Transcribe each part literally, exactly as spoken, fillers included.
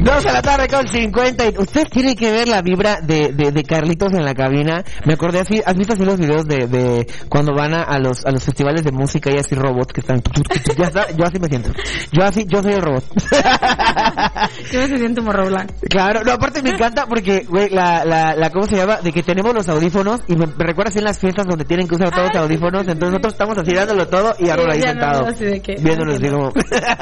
Dos de la tarde con cincuenta. Y ustedes tienen que ver la vibra de, de, de Carlitos en la cabina. Me acordé así, ¿has visto así los videos de, de cuando van a, a los a los festivales de música y así robots que están? Ya está, yo así me siento. Yo así, yo soy el robot. Yo me siento como Roland. Claro, no, aparte me encanta porque, güey, la, la, la, ¿cómo se llama? De que tenemos los audífonos y me, me recuerda así en las fiestas donde tienen que usar todos los audífonos, entonces nosotros estamos así dándolo todo y ahora ahí sentado. No, no, de viéndonos así como...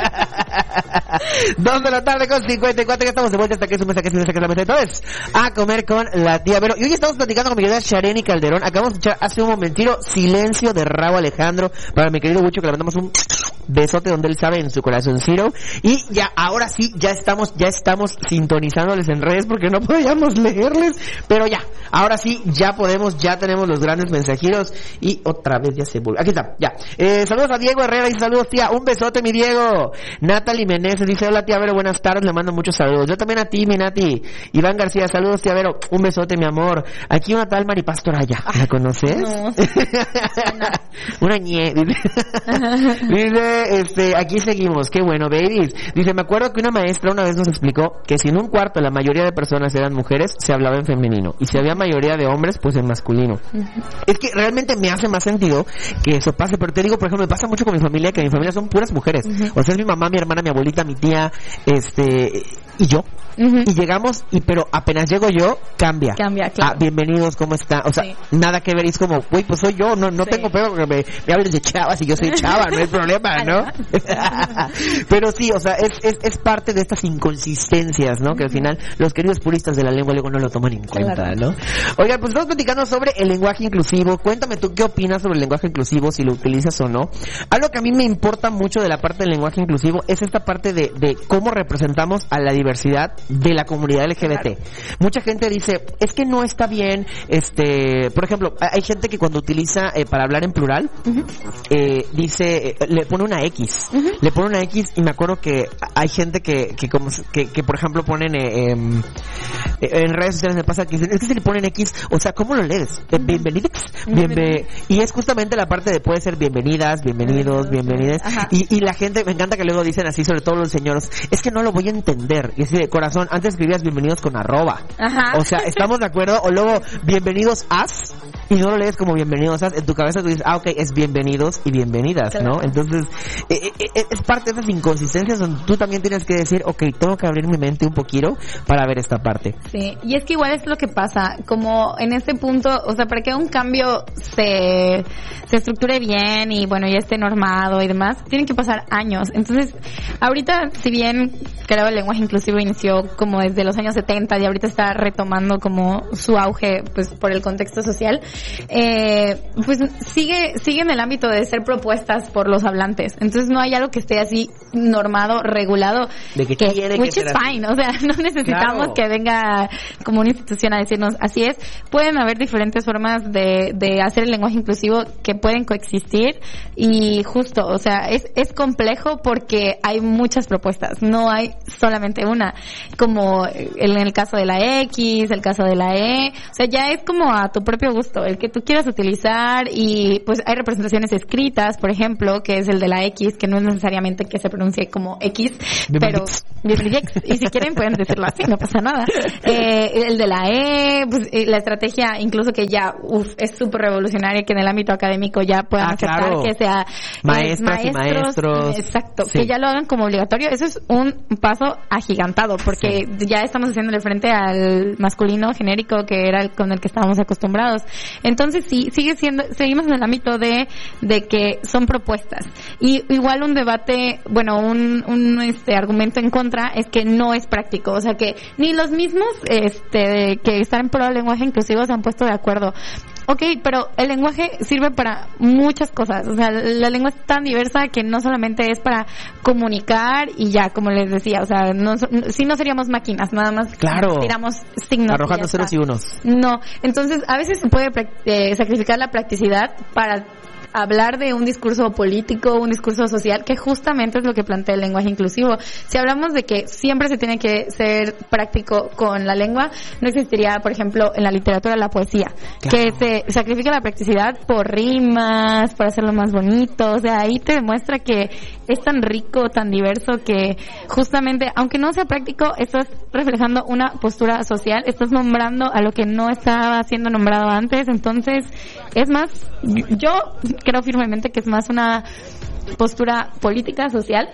Dos de la tarde con cincuenta y cuatro, ya estamos de vuelta hasta que es un mensaje, que es la mesa. Entonces, a comer con la tía Vero. Y hoy estamos platicando con mi querida Shareni Calderón. Acabamos de escuchar hace un momentito Silencio de Rauw Alejandro para mi querido Bucho, que le mandamos un besote donde él sabe, en su corazoncito. Y ya, ahora sí, ya estamos, ya estamos sintonizándoles en redes porque no podíamos leerles, pero ya, ahora sí, ya podemos, ya tenemos los grandes mensajeros y otra vez ya se volvió. Aquí está, ya. Eh, saludos a Diego Herrera, dice saludos tía, un besote mi Diego. Natalie Meneses dice hola tía Vero, buenas tardes, le mando muchos saludos. Yo también a ti, mi Nati. Iván García, saludos tía Vero, un besote mi amor. Aquí una tal Maripaz Toraya, ¿la conoces? No. Una ñe, dice. Dice, este, aquí seguimos, qué bueno, babies. Dice, me acuerdo que una maestra una vez nos explicó que si en un cuarto la mayoría de personas eran mujeres, se hablaba en femenino. Y si había mayoría de hombres, pues en masculino. Uh-huh. Es que realmente me hace más sentido que eso pase, pero te digo, por ejemplo, me pasa mucho con mi familia, que mi familia son puras mujeres. Uh-huh. O sea, es mi mamá, mi hermana, mi abuelita, mi tía, este, y yo. Uh-huh. Y llegamos, y pero apenas llego yo, cambia. Cambia, claro. Ah, bienvenidos, ¿cómo está? O sea, sí. Nada que ver, y es como, güey, pues soy yo, no, no sí. tengo pedo porque me, me hablen de chavas y yo soy chava, no hay problema, ¿no? Pero sí, o sea, es, es, es parte de estas inconsistencias, ¿no? Uh-huh. Que al final los queridos puristas de la lengua luego no lo toman en cuenta, claro. ¿no? Oigan, pues estamos platicando sobre el lenguaje inclusivo. Cuéntame tú qué opinas sobre el lenguaje inclusivo, si lo utilizas o no. Algo que a mí me importa mucho de la parte del lenguaje inclusivo es esta parte de, de cómo representamos a la diversidad de la comunidad L G B T. Claro. Mucha gente dice, es que no está bien, este, por ejemplo, hay gente que cuando utiliza eh, para hablar en plural, uh-huh. eh, dice, eh, le pone una X, uh-huh. le pone una X y me acuerdo que hay gente que, que como, que, que por ejemplo ponen, eh, eh, en redes sociales me pasa que dicen, es que si le ponen X, o sea, ¿cómo lo lees? Eh, uh-huh. Bienvenidos, bienve, y es justamente la parte de puede ser bienvenidas, bienvenidos, bienvenidas, y, y la gente, me encanta que luego dicen así, sobre todo los señores, es que no lo voy a entender, y así de corazón, antes escribías bienvenidos con arroba, ajá. O sea, ¿estamos de acuerdo? O luego, bienvenidos as, y no lo lees como bienvenidos as, en tu cabeza tú dices, ah, ok, es bienvenidos y bienvenidas, claro. ¿no? Entonces, eh, eh, es parte de esas inconsistencias donde tú también tienes que decir, ok, tengo que abrir mi mente un poquito para ver esta parte. Sí, y es que igual es lo que pasa, como en este punto, o sea, para que un cambio se, se estructure bien y bueno, ya esté normado y demás, tienen que pasar años. Entonces, ahorita, si bien creo el lenguaje inclusivo inició como desde los años setenta y ahorita está retomando como su auge, pues por el contexto social, eh, pues sigue, sigue en el ámbito de ser propuestas por los hablantes. Entonces no hay algo que esté así normado, regulado, de que, que quiere which que is fine, o sea, no necesitamos claro. que venga como una institución a decirnos así es. Pueden haber diferentes formas de, de hacer el lenguaje inclusivo que pueden coexistir y justo, o sea, es, es complejo porque hay muchas propuestas, no hay solamente una, como en el caso de la X, el caso de la E, o sea, ya es como a tu propio gusto, el que tú quieras utilizar y pues hay representaciones escritas, por ejemplo, que es el de la X, que no es necesariamente que se pronuncie como X, pero y si quieren pueden decirlo así, no pasa nada. Eh, el de la E, pues eh, la estrategia incluso que ya uf, es súper revolucionaria, que en el ámbito académico ya puedan ah, aceptar claro. que sea maestras eh, y maestros. Exacto, sí. que ya lo hagan como obligatorio. Eso es un paso agigantado porque sí. ya estamos haciéndole frente al masculino genérico que era el con el que estábamos acostumbrados. Entonces sí, sigue siendo, seguimos en el ámbito de, de que son propuestas. Y igual un debate, bueno, un, un este argumento en contra es que no es práctico, o sea que ni los mismos este que están en pro del lenguaje inclusivo se han puesto de acuerdo. Ok, pero el lenguaje sirve para muchas cosas, o sea, la lengua es tan diversa que no solamente es para comunicar y ya, como les decía, o sea, no, si no seríamos máquinas, nada más claro. tiramos signos. Arrojando ceros y unos. No, entonces a veces se puede eh, sacrificar la practicidad para hablar de un discurso político, un discurso social, que justamente es lo que plantea el lenguaje inclusivo. Si hablamos de que siempre se tiene que ser práctico con la lengua, no existiría, por ejemplo, en la literatura la poesía, claro, que se sacrifica la practicidad por rimas, por hacerlo más bonito. O sea, ahí te demuestra que es tan rico, tan diverso, que justamente, aunque no sea práctico, estás reflejando una postura social, estás nombrando a lo que no estaba siendo nombrado antes. Entonces, es más, yo creo firmemente que es más una postura política, social,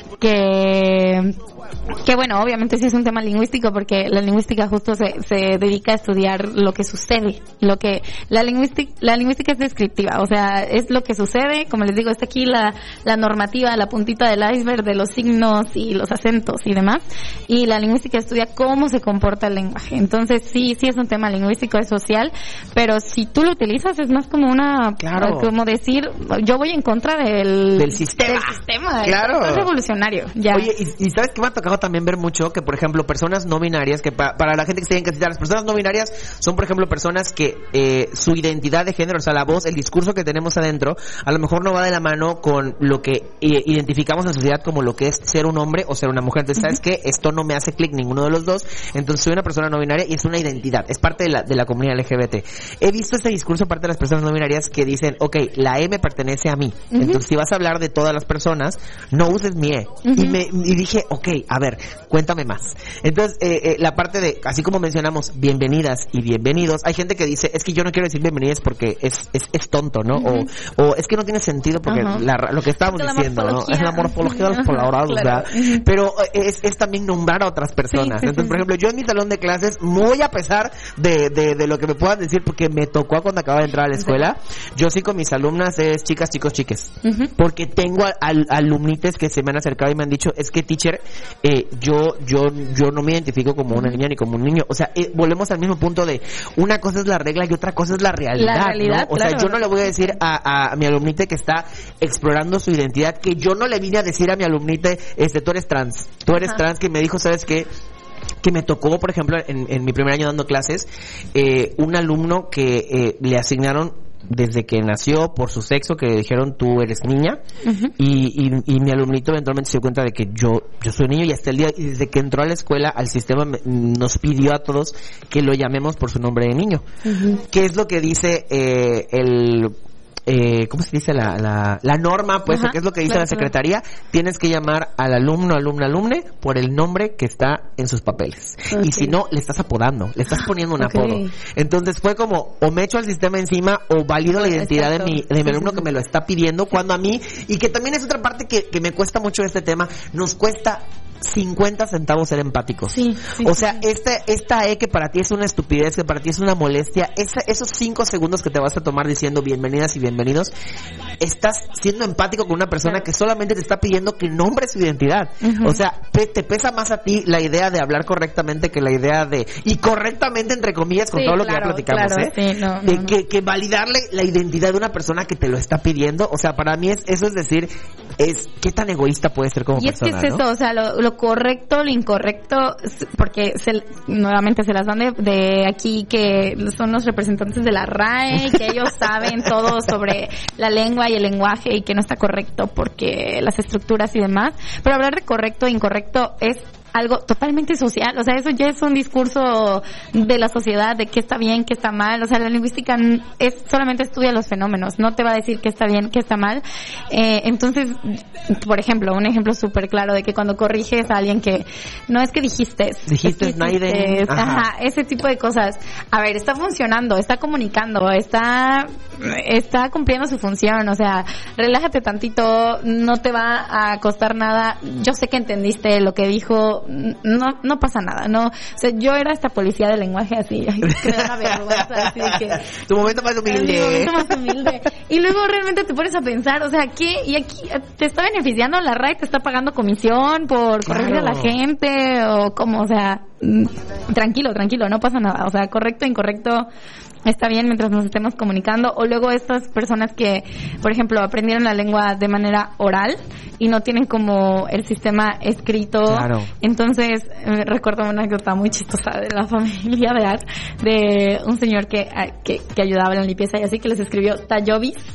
que que bueno, obviamente sí es un tema lingüístico, porque la lingüística justo se, se dedica a estudiar lo que sucede, lo que la lingüística la lingüística es descriptiva, o sea, es lo que sucede. Como les digo, está aquí la la normativa, la puntita del iceberg de los signos y los acentos y demás, y la lingüística estudia cómo se comporta el lenguaje. Entonces sí, sí es un tema lingüístico, es social, pero si tú lo utilizas es más como una, claro, como decir, yo voy en contra del del sistema, del sistema, claro, es revolucionario, ya. Oye, y, y sabes que me ha tocado también ver mucho que, por ejemplo, personas no binarias, que pa, para la gente que se tienen que citar, las personas no binarias son, por ejemplo, personas que eh, su identidad de género, o sea, la voz, el discurso que tenemos adentro, a lo mejor no va de la mano con lo que eh, identificamos en la sociedad como lo que es ser un hombre o ser una mujer. Entonces, ¿sabes qué? Esto no me hace clic ninguno de los dos, entonces soy una persona no binaria y es una identidad, es parte de la, de la comunidad L G B T. He visto este discurso parte de las personas no binarias que dicen, ok, la E me pertenece a mí, uh-huh, entonces si vas a hablar de todas las personas, no uses mi E. Uh-huh. Y me y dije, ok, a ver, cuéntame más. Entonces, eh, eh, la parte de, así como mencionamos, bienvenidas y bienvenidos, hay gente que dice, es que yo no quiero decir bienvenidas porque es es, es tonto, ¿no? Uh-huh. O, o es que no tiene sentido porque uh-huh, la, lo que estábamos es diciendo, ¿no? Es la morfología de los poblados, claro, ¿verdad? Uh-huh. Pero es, es también nombrar a otras personas. Sí, sí, entonces, sí, por ejemplo, yo en mi salón de clases, muy a pesar de, de, de lo que me puedan decir, porque me tocó cuando acababa de entrar a la escuela, uh-huh, yo sí con mis alumnas es chicas, chicos, chiques. Uh-huh. Porque tengo al, alumnites que se me han acercado y me han dicho, es que teacher, eh, yo, yo, yo no me identifico como una niña ni como un niño. O sea, eh, volvemos al mismo punto de una cosa es la regla y otra cosa es la realidad, la realidad, ¿no? O claro, sea, yo no le voy a decir a, a mi alumnite que está explorando su identidad, que yo no le vine a decir a mi alumnite, este, tú eres trans, tú eres Ajá. trans, que me dijo, ¿sabes qué? Que me tocó, por ejemplo, en, en mi primer año dando clases, eh, un alumno que eh, le asignaron desde que nació por su sexo, que dijeron tú eres niña, uh-huh, y, y, y mi alumnito eventualmente se dio cuenta de que yo yo soy niño, y hasta el día, y desde que entró a la escuela, al sistema me, nos pidió a todos que lo llamemos por su nombre de niño. Uh-huh. ¿Qué es lo que dice eh, el... Eh, ¿cómo se dice la, la, la norma? Pues, ¿qué es lo que dice claro, la secretaría? Claro. Tienes que llamar al alumno, alumna, alumne por el nombre que está en sus papeles. Okay. Y si no, le estás apodando, le estás poniendo un okay. apodo. Entonces fue como, o me echo al sistema encima, o valido la identidad Exacto. de mi, de mi alumno que me lo está pidiendo, cuando a mí, y que también es otra parte que, que me cuesta mucho este tema, nos cuesta cincuenta centavos ser empáticos. Sí, sí, o sea, sí. Este, esta E que para ti es una estupidez, que para ti es una molestia, esa, esos cinco segundos que te vas a tomar diciendo bienvenidas y bienvenidos, estás siendo empático con una persona claro. que solamente te está pidiendo que nombres su identidad. Uh-huh. O sea, pe, te pesa más a ti la idea de hablar correctamente que la idea de, y correctamente entre comillas con sí, todo lo claro, que ya platicamos, claro, ¿eh? Sí, no, de, no, que, no. que validarle la identidad de una persona que te lo está pidiendo. O sea, para mí es, eso es decir, es qué tan egoísta puede ser como y persona. Y es que es ¿no? eso, o sea, lo, lo correcto, lo incorrecto, porque se, nuevamente se las dan de, de aquí que son los representantes de la R A E, que ellos saben todo sobre la lengua y el lenguaje y que no está correcto porque las estructuras y demás, pero hablar de correcto e incorrecto es algo totalmente social, o sea, eso ya es un discurso de la sociedad, de qué está bien, qué está mal. O sea, la lingüística es solamente estudia los fenómenos, no te va a decir qué está bien, qué está mal. Eh, entonces, por ejemplo, un ejemplo súper claro de que cuando corriges a alguien que no es que dijiste, dijiste es que Naiden, ajá. ajá, ese tipo de cosas. A ver, está funcionando, está comunicando, está está cumpliendo su función, o sea, relájate tantito, no te va a costar nada. Yo sé que entendiste lo que dijo, no no pasa nada, no, o sea, yo era esta policía del lenguaje así, ay, que me da una vergüenza, así de que tu momento más humilde, tu momento más humilde, y luego realmente te pones a pensar, o sea, ¿qué? Y aquí te está beneficiando la R A E, te está pagando comisión por corregir claro. a la gente, o como, o sea, tranquilo, tranquilo, no pasa nada, o sea, correcto, incorrecto, está bien mientras nos estemos comunicando. O luego estas personas que, por ejemplo, aprendieron la lengua de manera oral y no tienen como el sistema escrito. Claro. Entonces, eh, recuerdo una anécdota muy chistosa de la familia de Art, de un señor que, que, que ayudaba en la limpieza y así, que les escribió Tayovis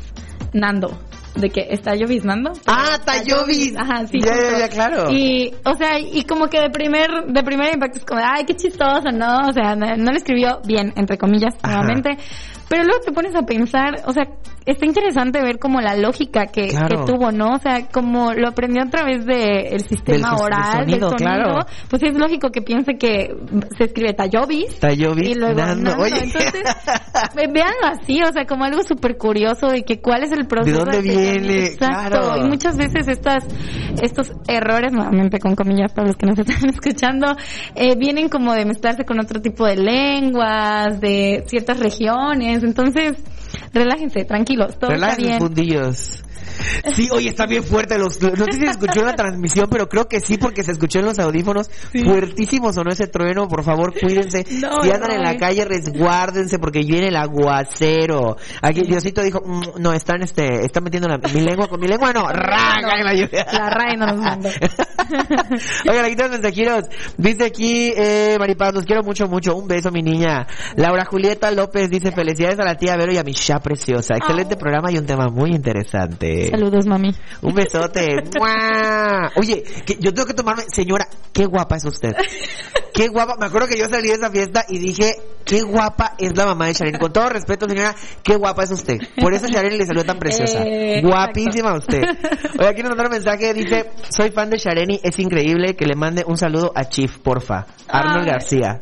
Nando. De que está lloviznando. Ah, está lloviz. Ajá, sí. Ya, ya, ya, claro. Y, o sea, y como que de primer, de primer impacto es como, ay, qué chistoso, ¿no? O sea, no, no lo escribió bien, entre comillas, Ajá. nuevamente. Pero luego te pones a pensar, o sea, está interesante ver como la lógica que, claro. que tuvo, ¿no? O sea, como lo aprendió a través del de sistema del, oral, del sonido, del sonido claro. pues es lógico que piense que se escribe Tayovis. Tayovis, y luego Nando. Nando. Oye. Entonces, véanlo así, o sea, como algo súper curioso de que cuál es el proceso. ¿De dónde de viene? Exacto. Claro. Y muchas veces estas, estos errores, nuevamente con comillas para los que nos están escuchando, eh, vienen como de mezclarse con otro tipo de lenguas, de ciertas regiones. Entonces, relájense, tranquilos, todo relájense, está bien. Fundillos. Sí, oye, está bien fuerte. Los, no sé si se escuchó en la transmisión, pero creo que sí, porque se escuchó en los audífonos. Sí. Fuertísimo sonó ese trueno. Por favor, cuídense. No, si andan no, en la calle, resguárdense, porque viene el aguacero. Aquí Diosito dijo, mmm, no, están este, están metiendo la, mi lengua con mi lengua, no, raga en la lluvia. La raga no nos mandó. Oigan, aquí están los mensajeros. Dice aquí, eh, Maripaz, los quiero mucho, mucho. Un beso, mi niña. Laura Julieta López dice, felicidades a la tía Vero y a mi Sha preciosa. Excelente oh. programa y un tema muy interesante. Saludos, mami. Un besote. Oye, que yo tengo que tomarme, señora, qué guapa es usted. Qué guapa. Me acuerdo que yo salí de esa fiesta y dije, qué guapa es la mamá de Shareni. Con todo respeto, señora, qué guapa es usted. Por eso Shareni le salió tan preciosa. Eh, Guapísima exacto. usted. Oye, aquí nos mandaron un mensaje, dice, soy fan de Shareni, es increíble, que le mande un saludo a Chief, porfa. Arnold Ay. García.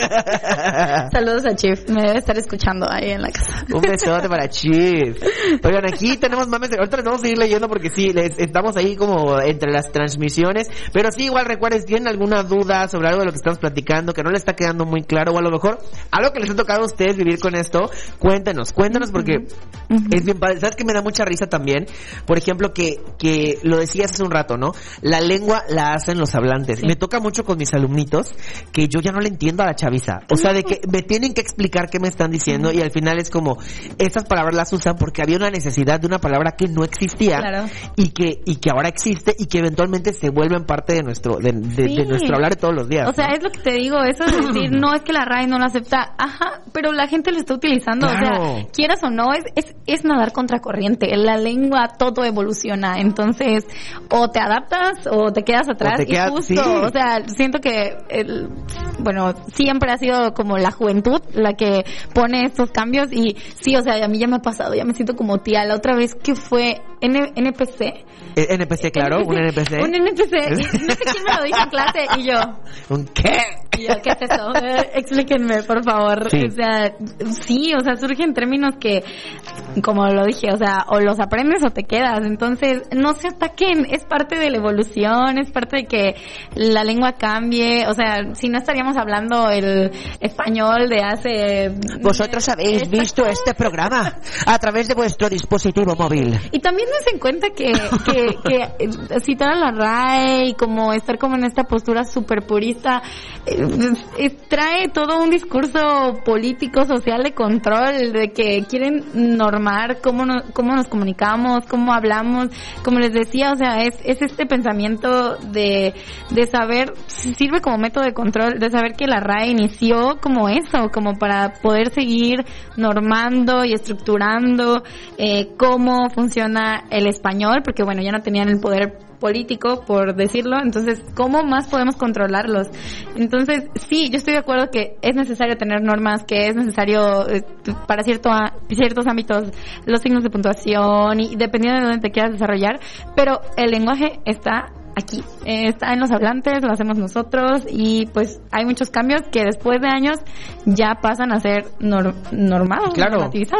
Saludos a Chief, me debe estar escuchando ahí en la casa. Un besote para Chief. Oigan, aquí tenemos más mensajes. Ahorita les vamos a seguir leyendo porque sí, les, estamos ahí como entre las transmisiones. Pero sí, igual recuerden, si tienen alguna duda sobre algo de lo que estamos platicando, que no les está quedando muy claro, o a lo mejor algo que les ha tocado a ustedes vivir con esto, cuéntenos, cuéntenos porque uh-huh. es bien padre. ¿Sabes qué me da mucha risa también? Por ejemplo, que, que lo decías hace un rato, ¿no? La lengua la hacen los hablantes. Sí. Me toca mucho con mis alumnitos que yo ya no le entiendo a la chaviza. O sea, de que me tienen que explicar qué me están diciendo uh-huh. y al final es como, estas palabras las usan porque había una necesidad de una palabra que no existía claro. y que y que ahora existe y que eventualmente se vuelven parte de nuestro de, de, sí. de nuestro hablar de todos los días. O sea, ¿no? Es lo que te digo, eso es decir, no es que la R A E no lo acepta, ajá, pero la gente lo está utilizando, claro. o sea, quieras o no, es, es, es nadar contra corriente, la lengua todo evoluciona, entonces, o te adaptas o te quedas atrás, te quedas, y justo, sí. o sea, siento que, el, bueno, siempre ha sido como la juventud la que pone estos cambios y sí, o sea, a mí ya me ha pasado, ya me siento como tía, la otra vez que fue N- NPC. N P C, claro, N P C, un N P C. Un N P C, y no sé quién me lo dijo en clase, y yo. ¿Un qué? Y yo, ¿qué es eso? Eh, explíquenme, por favor. Sí. O sea, sí, o sea, surgen términos que, como lo dije, o sea, o los aprendes o te quedas. Entonces, no se ataquen, es parte de la evolución, es parte de que la lengua cambie. O sea, si no estaríamos hablando el español de hace... Vosotros habéis esta... visto este programa a través de vuestro dispositivo móvil. Y también nos en cuenta que, que, que citar a la R A E y como estar como en esta postura súper purista, eh, eh, trae todo un discurso político, social de control, de que quieren normar cómo, no, cómo nos comunicamos, cómo hablamos, como les decía, o sea, es, es este pensamiento de, de saber, sirve como método de control, de saber que la R A E inició como eso, como para poder seguir normando y estructurando eh, cómo funciona el español, porque bueno, ya no tenían el poder político, por decirlo, entonces, ¿cómo más podemos controlarlos? Entonces, sí, yo estoy de acuerdo que es necesario tener normas, que es necesario eh, para cierto a, ciertos ámbitos los signos de puntuación y dependiendo de dónde te quieras desarrollar, pero el lenguaje está aquí, eh, está en los hablantes, lo hacemos nosotros y pues hay muchos cambios que después de años ya pasan a ser nor- normados, claro. normativizados.